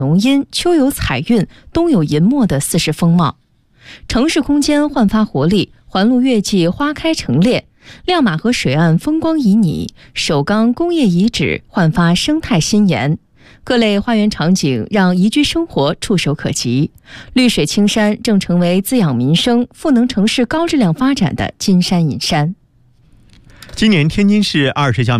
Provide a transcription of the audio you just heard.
浓荫，秋有彩韵，冬有银墨的四时风貌。城市空间焕发活力，环路月季花开成列，亮马河水岸风光旖旎，首钢工业遗址焕发生态新颜。各类花园场景让宜居生活触手可及，绿水青山正成为滋养民生、赋能城市高质量发展的金山银山。 今年天津市20项